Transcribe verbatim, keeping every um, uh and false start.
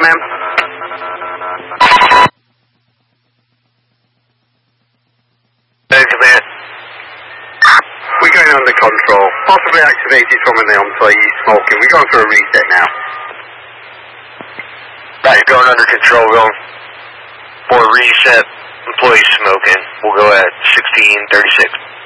ma'am. Command. We're going under control. Possibly activated from an employee smoking. We're going through a reset now. Right, you're going under control. We're going for a reset. Employee smoking. We'll go at sixteen thirty-six.